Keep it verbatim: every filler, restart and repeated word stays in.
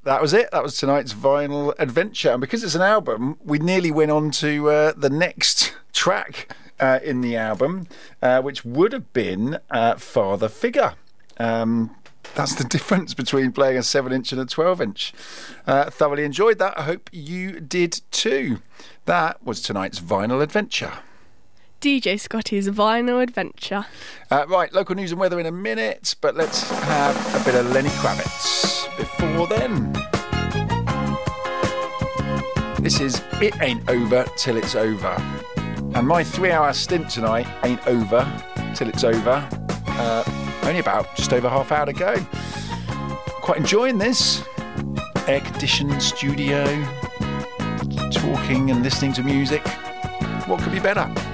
that was it. That was tonight's Vinyl Adventure. And because it's an album, we nearly went on to uh, the next track uh, in the album, uh, which would have been uh, Father Figure. Um, that's the difference between playing a seven inch and a twelve inch. Uh, thoroughly enjoyed that. I hope you did too. That was tonight's Vinyl Adventure. D J Scotty's Vinyl Adventure. Uh, right, local news and weather in a minute, but let's have a bit of Lenny Kravitz before then. This is It Ain't Over Till It's Over. And my three-hour stint tonight ain't over till it's over. Uh, only about just over half hour to go. Quite enjoying this. Air-conditioned studio, talking and listening to music. What could be better?